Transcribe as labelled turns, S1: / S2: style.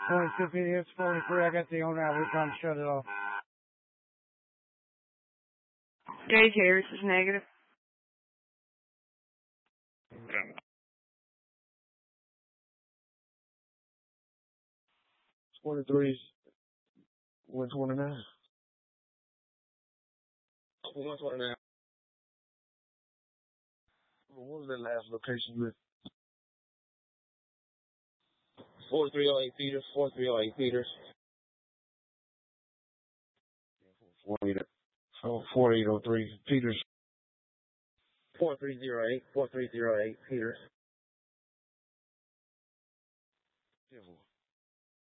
S1: 22 PDS 43, I got the owner out. We're trying to shut it off.
S2: Gauge Harris is negative.
S1: 23's 129. 129. What was that last location with? 4308 Peters, 4308 Peters. 4803 Peters. 4308 Peters.